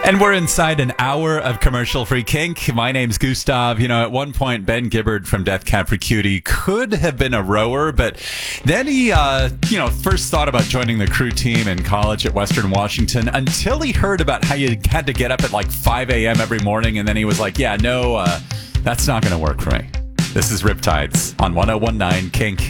And we're inside an hour of commercial-free kink. My name's Gustav. You know, at one point, Ben Gibbard from Death Cab for Cutie could have been a rower, but then he, first thought about joining the crew team in college at Western Washington until he heard about how you had to get up at like 5 a.m. every morning, and then he was like, that's not going to work for me. This is Riptides on 1019 Kink.